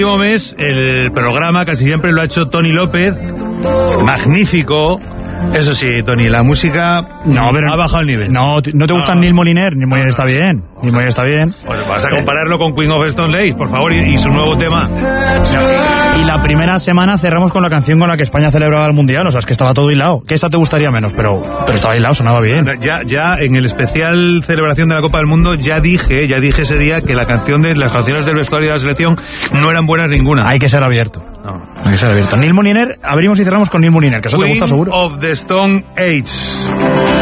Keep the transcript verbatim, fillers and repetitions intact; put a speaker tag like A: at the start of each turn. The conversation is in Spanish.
A: último mes el programa casi siempre lo ha hecho Tony López, magnífico. Eso sí, Tony, la música
B: no, pero
A: ha bajado el nivel.
B: No, ¿no te gusta
A: no,
B: Neil Moliner? Neil Moliner está bien. Neil Moliner está bien.
A: Pues vas a compararlo con Queen of Stone Age, por favor, y, y su nuevo tema.
B: Y la primera semana cerramos con la canción con la que España celebraba el Mundial, o sea, es que estaba todo hilado. Que esa te gustaría menos, pero, pero estaba hilado, sonaba bien.
A: Ya, ya en el especial celebración de la Copa del Mundo ya dije, ya dije ese día que la canción de las canciones del vestuario de la selección no eran buenas ninguna.
B: Hay que ser abierto.
A: No.
B: Hay que ser abierto. Neil Moliner, abrimos y cerramos con Neil Moliner, que eso
A: Queen
B: te gusta seguro.
A: of the Stone Age.